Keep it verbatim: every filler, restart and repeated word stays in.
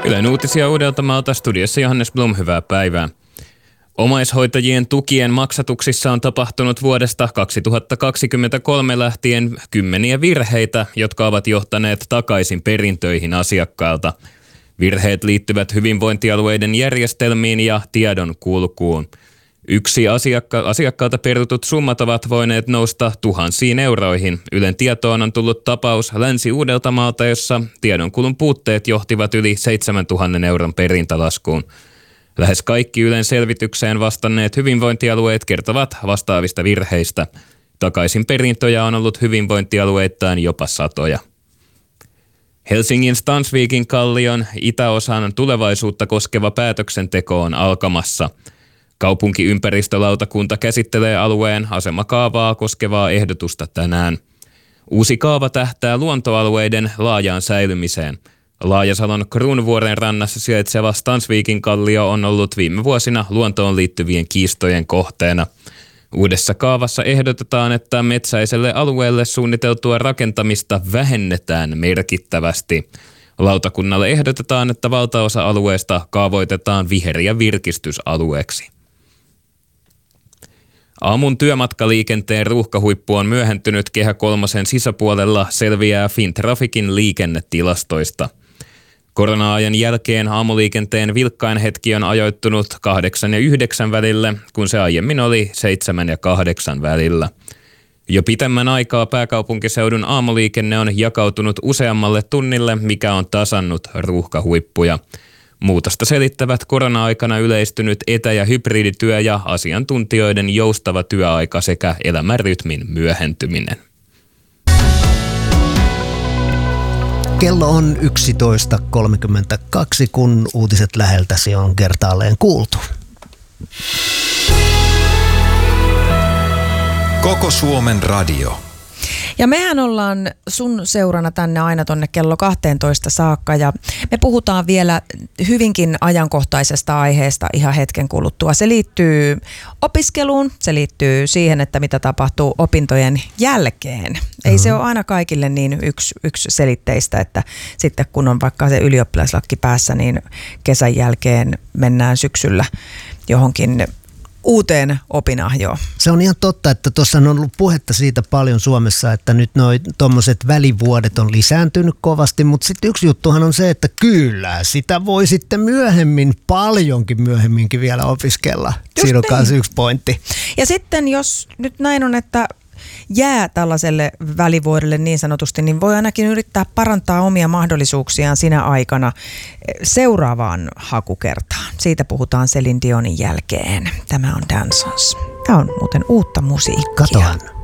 Ylen uutisia Uudeltamaalta, studiossa Johannes Blom, hyvää päivää. Omaishoitajien tukien maksatuksissa on tapahtunut vuodesta kaksituhattakaksikymmentäkolme lähtien kymmeniä virheitä, jotka ovat johtaneet takaisin perintöihin asiakkailta. Virheet liittyvät hyvinvointialueiden järjestelmiin ja tiedon kulkuun. Yksi asiakka- asiakkaalta perutut summat ovat voineet nousta tuhansiin euroihin. Ylen tietoon on tullut tapaus Länsi-Uudeltamaalta, jossa tiedonkulun puutteet johtivat yli seitsemäntuhannen euron perintälaskuun. Lähes kaikki Ylen selvitykseen vastanneet hyvinvointialueet kertovat vastaavista virheistä. Takaisin perintöjä on ollut hyvinvointialueittain jopa satoja. Helsingin Stansvikin kallion itäosan tulevaisuutta koskeva päätöksenteko on alkamassa. Kaupunkiympäristölautakunta käsittelee alueen asemakaavaa koskevaa ehdotusta tänään. Uusi kaava tähtää luontoalueiden laajaan säilymiseen. Laajasalon Kruunvuoren rannassa sijaitseva Stansvikin kallio on ollut viime vuosina luontoon liittyvien kiistojen kohteena. Uudessa kaavassa ehdotetaan, että metsäiselle alueelle suunniteltua rakentamista vähennetään merkittävästi. Lautakunnalle ehdotetaan, että valtaosa alueesta kaavoitetaan viher- ja virkistysalueeksi. Aamun työmatkaliikenteen ruuhkahuippu on myöhentynyt Kehä kolmosen sisäpuolella, selviää Fintraficin liikennetilastoista. Korona-ajan jälkeen aamuliikenteen vilkkain hetki on ajoittunut kahdeksan ja yhdeksän välille, kun se aiemmin oli seitsemän ja kahdeksan välillä. Jo pitemmän aikaa pääkaupunkiseudun aamuliikenne on jakautunut useammalle tunnille, mikä on tasannut ruuhkahuippuja. Muutosta selittävät korona-aikana yleistynyt etä- ja hybridityö ja asiantuntijoiden joustava työaika sekä elämänrytmin myöhentyminen. Kello on yksitoista kolmekymmentäkaksi, kun uutiset läheltäsi on kertaalleen kuultu. Koko Suomen radio. Ja mehän ollaan sun seurana tänne aina tonne kello kahteentoista saakka ja me puhutaan vielä hyvinkin ajankohtaisesta aiheesta ihan hetken kuluttua. Se liittyy opiskeluun, se liittyy siihen, että mitä tapahtuu opintojen jälkeen. Ei mm-hmm. se ole aina kaikille niin yksi, yksi selitteistä, että sitten kun on vaikka se ylioppilaslakki päässä, niin kesän jälkeen mennään syksyllä johonkin uuteen opinahjoon. Se on ihan totta, että tuossa on ollut puhetta siitä paljon Suomessa, että nyt noi tommoset välivuodet on lisääntynyt kovasti, mutta sitten yksi juttuhan on se, että kyllä, sitä voi sitten myöhemmin, paljonkin myöhemminkin vielä opiskella. Just Siinä on myös yksi pointti. Ja sitten jos nyt näin on, että jää tällaiselle välivuodelle niin sanotusti, niin voi ainakin yrittää parantaa omia mahdollisuuksiaan sinä aikana seuraavaan hakukertaan. Siitä puhutaan Celine Dionin jälkeen. Tämä on Dancers. Tämä on muuten uutta musiikkia. Katohan.